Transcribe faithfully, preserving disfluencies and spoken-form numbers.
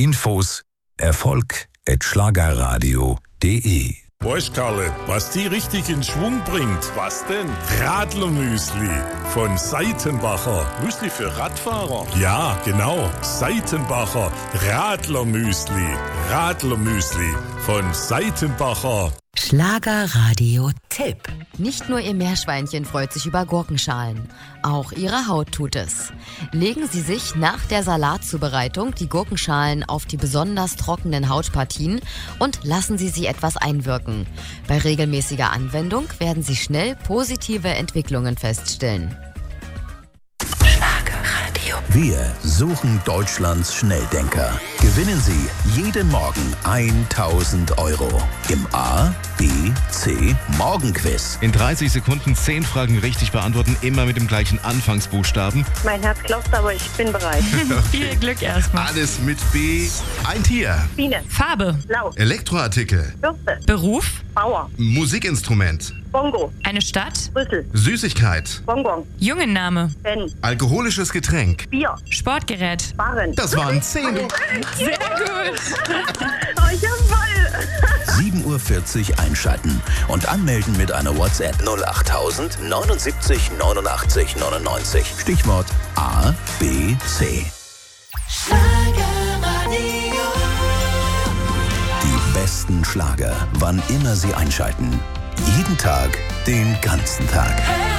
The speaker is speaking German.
Infos erfolg at schlagerradio punkt de. Weißt Karle, was die richtig in Schwung bringt? Was denn? Radlermüsli von Seitenbacher. Müsli für Radfahrer? Ja, genau. Seitenbacher Radlermüsli. Radlermüsli von Seitenbacher. Schlagerradio-Tipp. Nicht nur Ihr Meerschweinchen freut sich über Gurkenschalen, auch Ihre Haut tut es. Legen Sie sich nach der Salatzubereitung die Gurkenschalen auf die besonders trockenen Hautpartien und lassen Sie sie etwas einwirken. Bei regelmäßiger Anwendung werden Sie schnell positive Entwicklungen feststellen. Wir suchen Deutschlands Schnelldenker. Gewinnen Sie jeden Morgen tausend Euro im A, B, C Morgenquiz. In dreißig Sekunden zehn Fragen richtig beantworten, immer mit dem gleichen Anfangsbuchstaben. Mein Herz klopft, aber ich bin bereit. Viel Glück erstmal. Alles mit B. Ein Tier. Biene. Farbe. Laut. Elektroartikel. Bürste. Beruf. Bauer. Musikinstrument. Bongo. Eine Stadt. Brüssel. Süßigkeit. Bonbon. Jungenname. Ben. Alkoholisches Getränk. Bier. Sportgerät. Barren. Das waren zehn. Sehr gut. Oh, ich hab voll. sieben Uhr vierzig einschalten und anmelden mit einer WhatsApp null achttausend neunundsiebzig neunundachtzig neunundneunzig. Stichwort A, B, C. Die besten Schlager, wann immer Sie einschalten. Jeden Tag, den ganzen Tag.